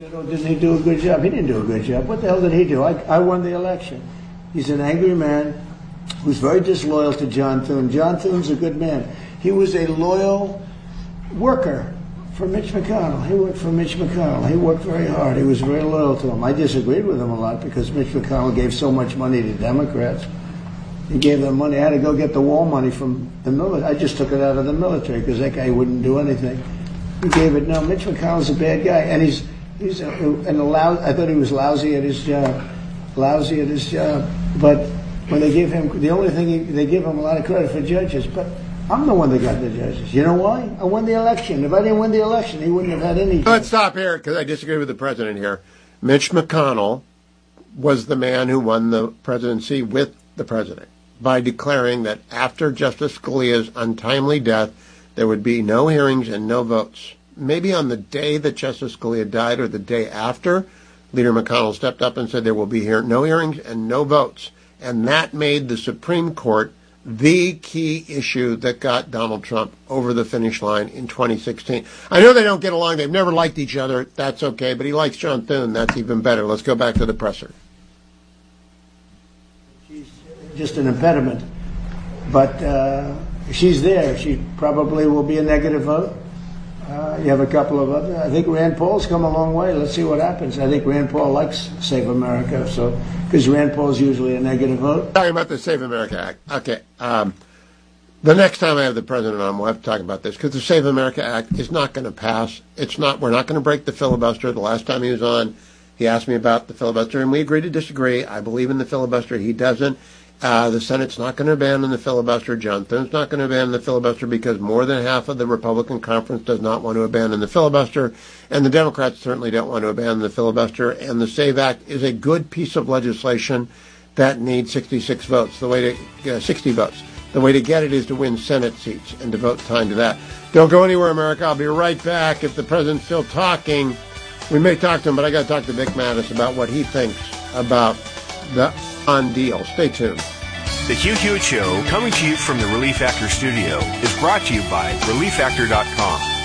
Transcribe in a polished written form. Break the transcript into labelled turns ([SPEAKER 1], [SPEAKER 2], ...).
[SPEAKER 1] Didn't he do a good job? He didn't do a good job. What the hell did he do? I won the election. He's an angry man who's very disloyal to John Thune. John Thune's a good man. He was a loyal worker for Mitch McConnell. He worked for Mitch McConnell. He worked very hard. He was very loyal to him. I disagreed with him a lot because Mitch McConnell gave so much money to Democrats. He gave them money. I had to go get the wall money from the military. I just took it out of the military because that guy wouldn't do anything. He gave it. No, Mitch McConnell's a bad guy, and I thought he was lousy at his job. But when they give him they give him a lot of credit for judges. But I'm the one that got the judges. You know why? I won the election. If I didn't win the election, he wouldn't have had any.
[SPEAKER 2] Let's stop here because I disagree with the president here. Mitch McConnell was the man who won the presidency with the president by declaring that after Justice Scalia's untimely death, there would be no hearings and no votes. Maybe on the day that Justice Scalia died or the day after, Leader McConnell stepped up and said there will be no hearings and no votes. And that made the Supreme Court the key issue that got Donald Trump over the finish line in 2016. I know they don't get along. They've never liked each other. That's okay. But he likes John Thune. That's even better. Let's go back to the presser.
[SPEAKER 1] She's just an impediment. But she's there. She probably will be a negative vote. You have a couple of other. I think Rand Paul's come a long way. Let's see what happens. I think Rand Paul likes Save America, because Rand Paul's usually a negative vote.
[SPEAKER 2] Talking about the Save America Act. Okay. The next time I have the president on, we'll have to talk about this, because the Save America Act is not going to pass. We're not going to break the filibuster. The last time he was on, he asked me about the filibuster, and we agreed to disagree. I believe in the filibuster. He doesn't. The Senate's not going to abandon the filibuster. John Thune's not going to abandon the filibuster because more than half of the Republican conference does not want to abandon the filibuster, and the Democrats certainly don't want to abandon the filibuster. And the SAVE Act is a good piece of legislation that needs 66 votes. 60 votes. The way to get it is to win Senate seats and devote time to that. Don't go anywhere, America. I'll be right back. If the president's still talking, we may talk to him, but I got to talk to Vic Mattis about what he thinks about the deal. Stay tuned.
[SPEAKER 3] The Hugh Hewitt Show, coming to you from the Relief Factor studio, is brought to you by ReliefFactor.com.